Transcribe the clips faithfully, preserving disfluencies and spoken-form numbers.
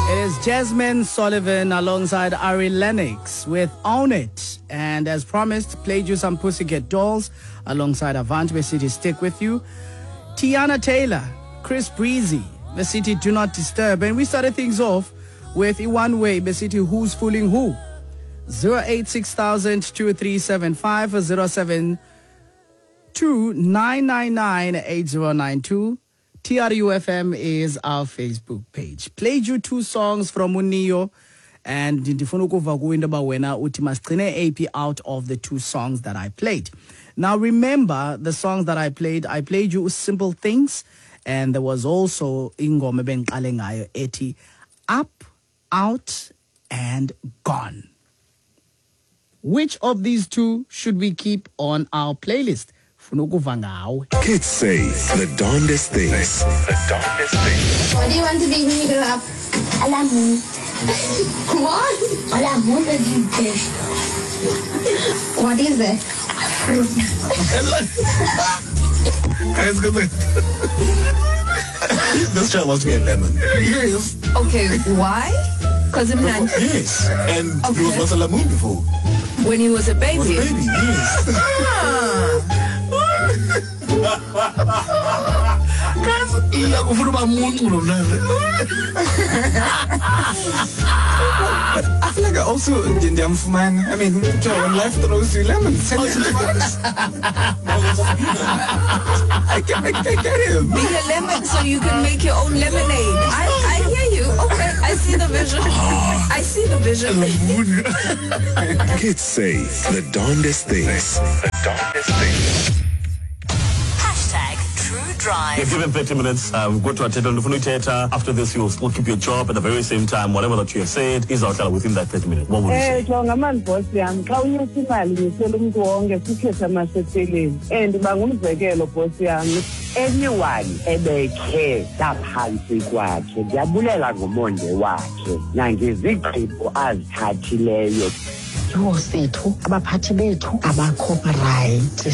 It is Jasmine Sullivan alongside Ari Lennox with Own It. And as promised, played you some Pussycat Dolls alongside Avant, the City Stick With You. Tiana Taylor, Chris Breezy, the City Do Not Disturb. And we started things off with One Way, the City Who's Fooling Who. zero eight six thousand two three seven five or zero seven two nine nine nine eight zero nine two. T R U F M is our Facebook page. Played you two songs from Unio, and ndifuna ukuva kuwe into wena uthi masigcine A P out of the two songs that I played. Now remember the songs that I played. I played you Simple Things, and there was also ingoma bengiqale ngayo ethi Up, Out and Gone. Which of these two should we keep on our playlist? Kids say the darndest things. The darndest things. What do you want to be when you grow up? A lemon. What? A lemon is fish. What is it? This child wants to be a lemon. Yes. Okay, why? Because I'm not. Yes, and Okay. he was once a lemon before. When he was a baby. Was a baby, yes. I feel like I also did them for man. I mean, when life throws you lemons, I get, I, I get him. Be a lemon so you can make your own lemonade. I, I hear you. Okay, I see the vision. I see the vision. Kids say the darndest things. The darndest things. Hashtag True Drive. If given thirty minutes, um, go to a theater. After this, you'll still keep your job at the very same time. Whatever that you have said is out there within that thirty minutes. What would you say? Eh, ngamani boss yami xa unyusa imali ngisela umuntu wonke sikhetha amaseteleni and bangumzekelo boss yami anyone ebekhe laphansi kwakhe ndiyabulela ngomonde wakhe nangezigqibo azithathileyo sethu abaphathi bethu abakho right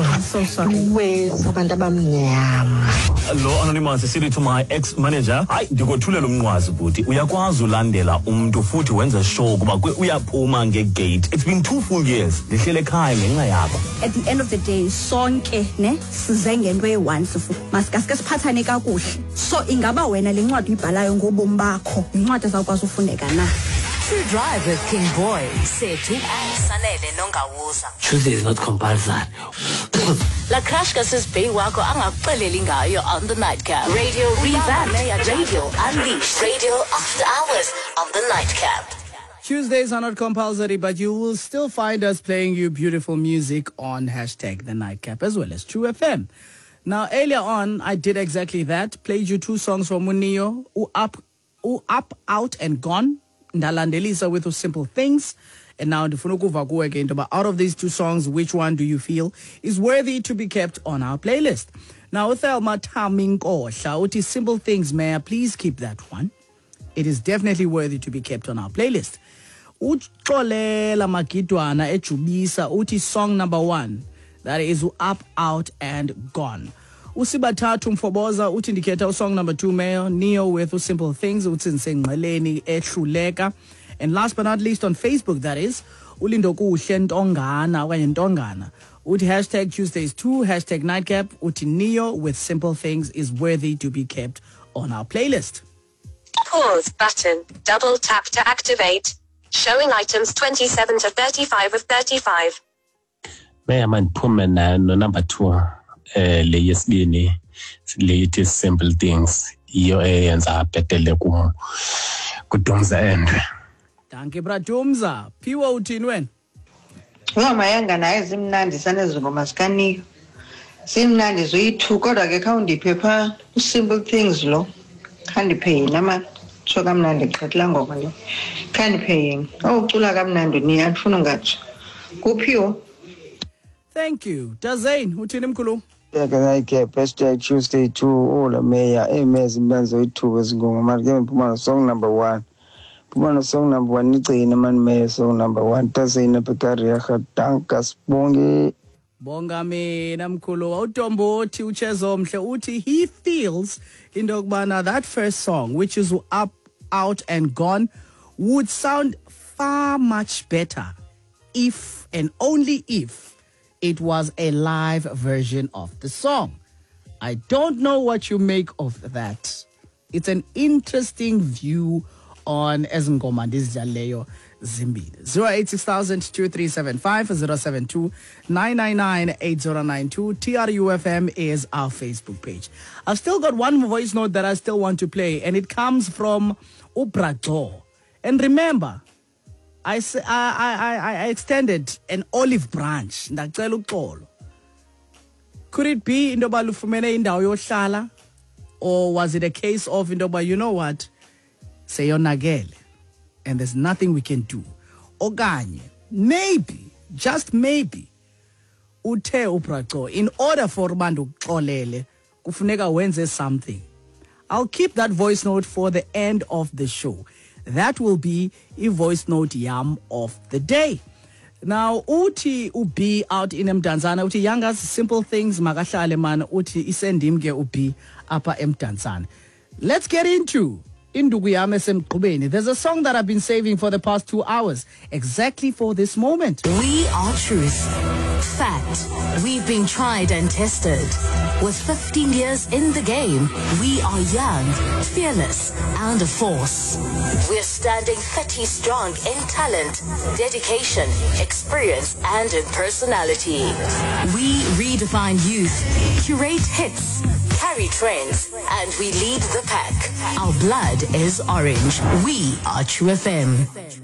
wethu abantu abamnyama. Lo anonymous isithi to my ex manager, hayi ndikothulela umnqwazi buti uyakwazi ulandela umuntu futhi wenza show kuba uyaphuma ngegate. It's been two full years ndihlele ekhaya ngenxa yakho. At the end of the day sonke ne size ngento eyi-one sifu masikaske siphathane kakuhle. So ingaba wena le ncwadi uyibhalayo ngobomi bakho incwadi ezawukwazi ufundeka na? True Drive with King Boy, Setu and Sanele Nongawuza. Tuesday is not compulsory. La Krashka says Bay Wako Angaxeleli ngayo on the nightcap. Radio revamped. Radio unleashed. Radio after hours on the nightcap. Tuesdays are not compulsory, but you will still find us playing you beautiful music on hashtag the nightcap as well as True F M. Now, earlier on, I did exactly that. Played you two songs from Munio, U Up, U Up, Out and Gone. Ndalandelisa with Simple Things. And now ndifuna ukuva kuwe again about out of these two songs, which one do you feel is worthy to be kept on our playlist? Now, Uthelma Taminkohla, uthi Simple Things, Mayor, please keep that one. It is definitely worthy to be kept on our playlist. Uxolela Magidwana ejubisa uthi song number one, that is Up, Out and Gone. Usibathathu Mfoboza uthi ndikhetha song number two, Mayor, Neo with Simple Things, uthi Nsengqeleni ehluleka. And last but not least on Facebook, that is Ulindo Kuhle Ntongana okanye Ntongana uthi hashtag Tuesdays two, hashtag nightcap, uthi Neo with Simple Things is worthy to be kept on our playlist. Pause button, double tap to activate. Showing items twenty-seven to thirty-five of thirty-five. May man pume na no number two. Eh le yesibini le ithi Simple Things iyo eyenza bhetele ku kudumza endwe. Danke Bradumza. Piwa uthini wena? Ngoma yanga naye zimnandi sanezingoma zikaNiyo. Simnandi zoyi-two kodwa ke khawundiphe pha Simple Things lo. Khandiphe yena man. So kamnandi qhathela ngoma le. Khandiphe yena. Awucula kamnandi ni andifuna ngathi. Kuphiwo. Thank you. Dazane uthini mkhulu? Nightcap, hashtag Tuesday two, all the mayor, Ames, Banzo two, as go. Mark, Puma song number one. Puma song number one, Nitty, man, mayor song number one. Tazina Pekaria, Tankas, Bongi. Bonga me namkhulu uTombo uthi uChezo Mhle uthi he feels into kubana that first song, which is Up, out and gone would sound far much better if and only if it was a live version of the song. I don't know what you make of that. It's an interesting view on ezingoma ndizidlaleyo zimbili. zero eight six thousand two three seven five, zero seven two nine nine nine eight zero nine two. T R U F M is our Facebook page. I've still got one voice note that I still want to play, and it comes from uBraco. And remember, I, I, I, I extended an olive branch. Ndacela uxolo. Could it be indoba lufumene indawo yohlala? Or was it a case of indoba, you know what? Seyonagele. And there's nothing we can do. Okanye, maybe, just maybe, uthe uBraco, in order for bantu kuxolele, kufuneka wenze something. I'll keep that voice note for the end of the show. That will be a voice note yam of the day. Now, uti ubi out in Mdantsane, uti yangas simple things makahlale man uti isendim ke ubi apa Mdantsane. Let's get into Indugu Yam Esemqubeni. There's a song that I've been saving for the past two hours, exactly for this moment. We are truth. Fact. We've been tried and tested. With fifteen years in the game, we are young, fearless, and a force. We're standing thirty strong in talent, dedication, experience, and in personality. We redefine youth, curate hits, carry trends, and we lead the pack. Our blood is orange. We are True F M.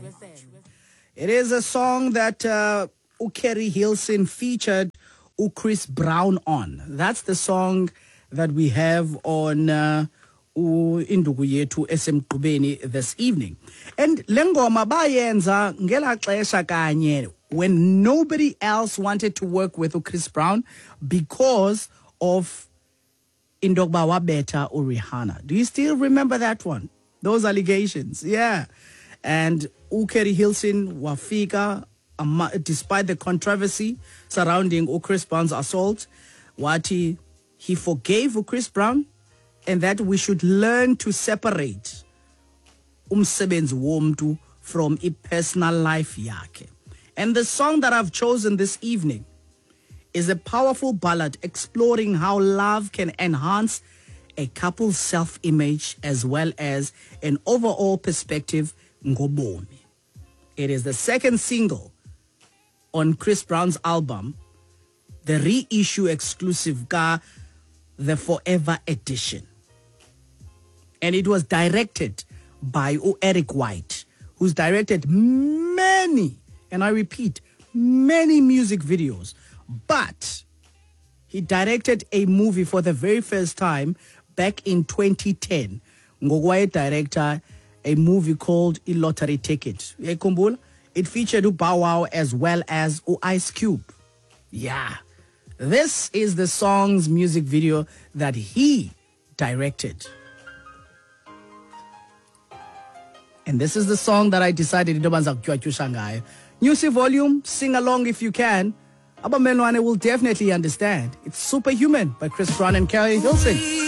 It is a song that uh, Ukeri Hilson featured Chris Brown on. That's the song that we have on uh, Indugu Yethu Esemqubeni this evening. And lengoma bayenza ngela xesha kanye when nobody else wanted to work with Chris Brown because of Indogba Wabeta or Rihanna. Do you still remember that one? Those allegations, yeah. And Ukeri Hilson wafika, um, despite the controversy surrounding Chris Brown's assault, wati he forgave Chris Brown, and that we should learn to separate umsebenzi womntu from a personal life yakhe. And the song that I've chosen this evening is a powerful ballad exploring how love can enhance a couple's self-image as well as an overall perspective ngobomi. It is the second single on Chris Brown's album, the reissue exclusive ka The Forever Edition. And it was directed by Eric White, who's directed many, and I repeat, many music videos. But he directed a movie for the very first time back in twenty ten. Ngogwaye director, a movie called A Lottery Ticket. It featured Bow Wow as well as Ice Cube. Yeah. This is the song's music video that he directed. And this is the song that I decided to New C volume, sing along if you can. Abba Menwane will definitely understand. It's Superhuman by Chris Brown and Kelly Hilson.